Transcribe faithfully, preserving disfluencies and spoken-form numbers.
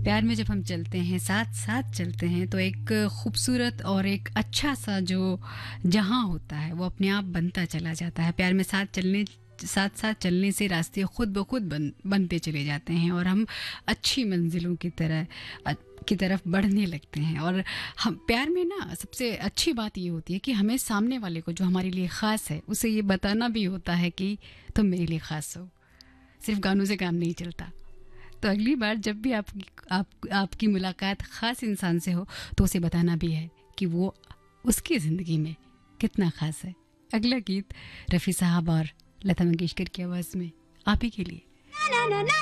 प्यार में जब हम चलते हैं, साथ साथ चलते हैं, तो एक खूबसूरत और एक अच्छा सा जो जहां होता है वो अपने आप बनता चला जाता है। प्यार में साथ चलने साथ साथ चलने से रास्ते खुद ब खुद बन बनते चले जाते हैं और हम अच्छी मंजिलों की तरह की तरफ बढ़ने लगते हैं। और हम प्यार में ना सबसे अच्छी बात ये होती है कि हमें सामने वाले को जो हमारे लिए ख़ास है उसे ये बताना भी होता है कि तुम मेरे लिए ख़ास हो। सिर्फ गानों से काम नहीं चलता। तो अगली बार जब भी आपकी आप आपकी मुलाकात ख़ास इंसान से हो तो उसे बताना भी है कि वो उसकी ज़िंदगी में कितना ख़ास है। अगला गीत रफ़ी साहब और लता मंगेशकर की आवाज़ में आप ही के लिए।